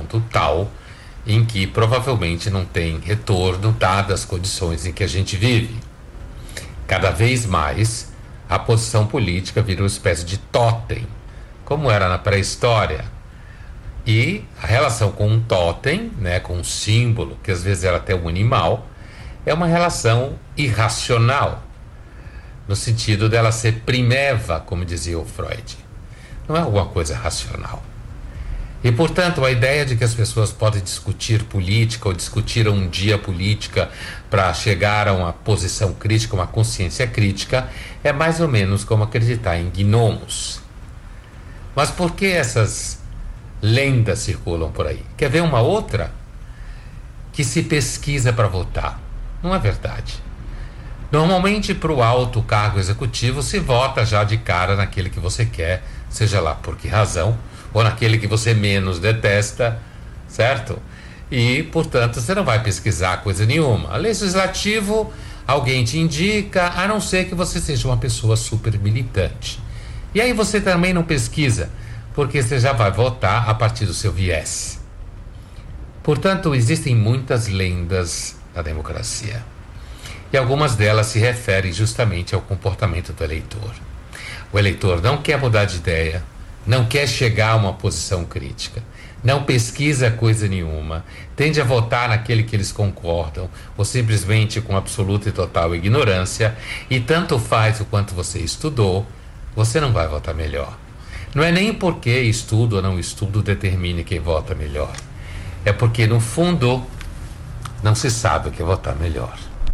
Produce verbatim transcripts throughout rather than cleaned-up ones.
ponto tal em que provavelmente não tem retorno, dadas as condições em que a gente vive. Cada vez mais, a posição política vira uma espécie de tótem, como era na pré-história. E a relação com um tótem, né, com um símbolo, que às vezes era até um animal, é uma relação irracional, no sentido dela ser primeva, como dizia o Freud. Não é alguma coisa racional. E, portanto, a ideia de que as pessoas podem discutir política ou discutir um dia política para chegar a uma posição crítica, uma consciência crítica, é mais ou menos como acreditar em gnomos. Mas por que essas lendas circulam por aí? Quer ver uma outra? Que se pesquisa para votar. Não é verdade. Normalmente, para o alto cargo executivo, se vota já de cara naquele que você quer, seja lá por que razão, ou naquele que você menos detesta, certo? E, portanto, você não vai pesquisar coisa nenhuma. Legislativo, alguém te indica, a não ser que você seja uma pessoa super militante. E aí você também não pesquisa, porque você já vai votar a partir do seu viés. Portanto, existem muitas lendas na democracia. E algumas delas se referem justamente ao comportamento do eleitor. O eleitor não quer mudar de ideia, não quer chegar a uma posição crítica, não pesquisa coisa nenhuma, tende a votar naquele que eles concordam, ou simplesmente com absoluta e total ignorância, e tanto faz o quanto você estudou, você não vai votar melhor. Não é nem porque estudo ou não estudo determine quem vota melhor. É porque, no fundo, não se sabe o que é votar melhor.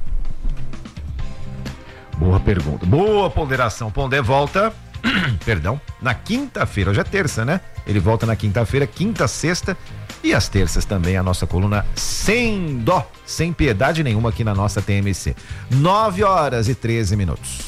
Boa pergunta. Boa ponderação. Pondé volta, perdão, na quinta-feira. Hoje é terça, né? Ele volta na quinta-feira, quinta, sexta e às terças também a nossa coluna Sem Dó, sem piedade nenhuma aqui na nossa T M C. nove horas e treze minutos.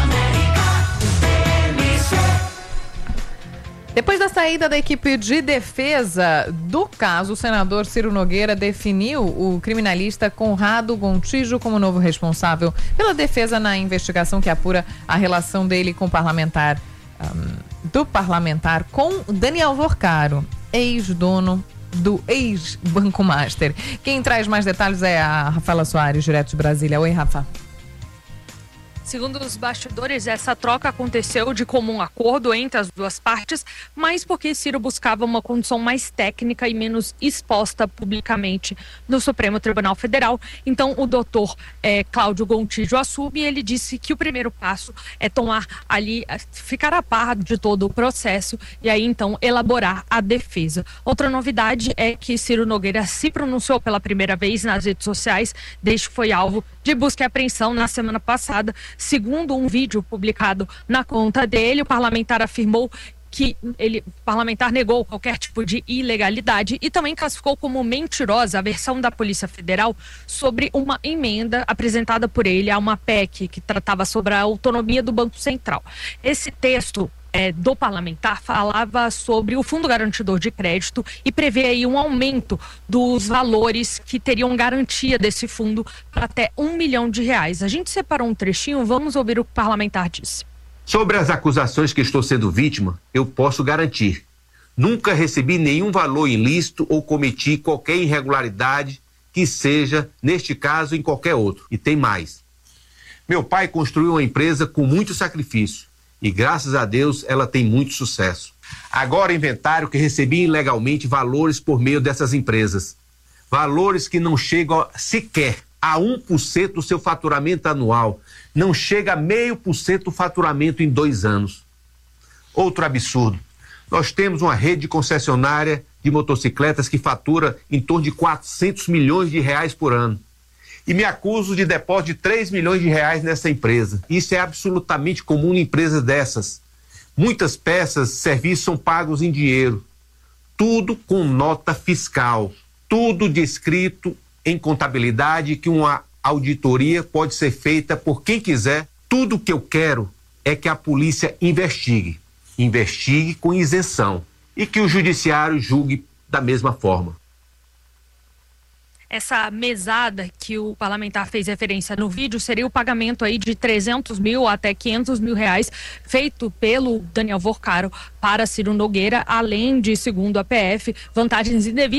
Depois da saída da equipe de defesa do caso, o senador Ciro Nogueira definiu o criminalista Conrado Gontijo como novo responsável pela defesa na investigação que apura a relação dele com o parlamentar, um, do parlamentar com Daniel Vorcaro, ex-dono do ex-Banco Master. Quem traz mais detalhes é a Rafaela Soares, direto de Brasília. Oi, Rafa. Segundo os bastidores, essa troca aconteceu de comum acordo entre as duas partes, mas porque Ciro buscava uma condição mais técnica e menos exposta publicamente no Supremo Tribunal Federal. Então, o doutor é, Cláudio Gontijo assume e ele disse que o primeiro passo é tomar ali, ficar a par de todo o processo e aí, então, elaborar a defesa. Outra novidade é que Ciro Nogueira se pronunciou pela primeira vez nas redes sociais, desde que foi alvo de busca e apreensão na semana passada. Segundo um vídeo publicado na conta dele, o parlamentar afirmou que ele, o parlamentar negou qualquer tipo de ilegalidade e também classificou como mentirosa a versão da Polícia Federal sobre uma emenda apresentada por ele a uma P E C que tratava sobre a autonomia do Banco Central. Esse texto É, do parlamentar falava sobre o Fundo Garantidor de Crédito e prevê aí um aumento dos valores que teriam garantia desse fundo para até um milhão de reais. A gente separou um trechinho, vamos ouvir o que o parlamentar disse. Sobre as acusações que estou sendo vítima, eu posso garantir. Nunca recebi nenhum valor ilícito ou cometi qualquer irregularidade que seja, neste caso, em qualquer outro. E tem mais. Meu pai construiu uma empresa com muito sacrifício. E graças a Deus ela tem muito sucesso. Agora inventaram que recebi ilegalmente valores por meio dessas empresas. Valores que não chegam sequer a um por cento do seu faturamento anual. Não chega a meio por cento do faturamento em dois anos. Outro absurdo. Nós temos uma rede de concessionária de motocicletas que fatura em torno de quatrocentos milhões de reais por ano. E me acuso de depósito de três milhões de reais nessa empresa. Isso é absolutamente comum em empresas dessas. Muitas peças, serviços são pagos em dinheiro. Tudo com nota fiscal. Tudo descrito em contabilidade, que uma auditoria pode ser feita por quem quiser. Tudo que eu quero é que a polícia investigue. Investigue com isenção. E que o judiciário julgue da mesma forma. Essa mesada que o parlamentar fez referência no vídeo seria o pagamento aí de trezentos mil até quinhentos mil reais feito pelo Daniel Vorcaro para Ciro Nogueira, além de, segundo a P F, vantagens indevidas